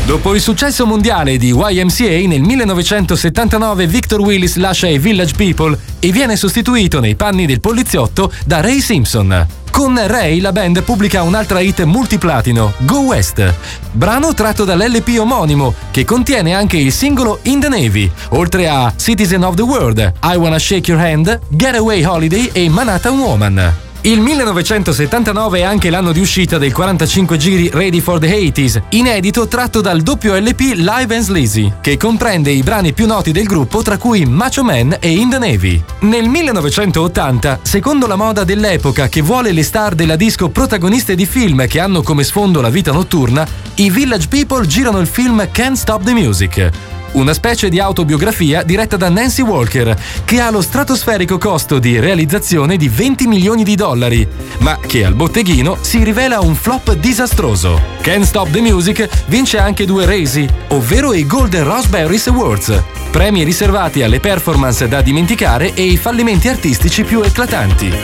Dopo il successo mondiale di YMCA, nel 1979 Victor Willis lascia i Village People e viene sostituito nei panni del poliziotto da Ray Simpson. Con Ray la band pubblica un'altra hit multiplatino, Go West, brano tratto dall'LP omonimo, che contiene anche il singolo In the Navy, oltre a Citizen of the World, I Wanna Shake Your Hand, Getaway Holiday e Manhattan Woman. Il 1979 è anche l'anno di uscita del 45 giri Ready for the 80s, inedito tratto dal doppio LP Live and Sleazy, che comprende i brani più noti del gruppo, tra cui Macho Man e In the Navy. Nel 1980, secondo la moda dell'epoca che vuole le star della disco protagoniste di film che hanno come sfondo la vita notturna, i Village People girano il film Can't Stop the Music, una specie di autobiografia diretta da Nancy Walker, che ha lo stratosferico costo di realizzazione di $20 milioni, ma che al botteghino si rivela un flop disastroso. Can't Stop the Music vince anche 2 Razzie, ovvero i Golden Raspberries Awards, premi riservati alle performance da dimenticare e i fallimenti artistici più eclatanti.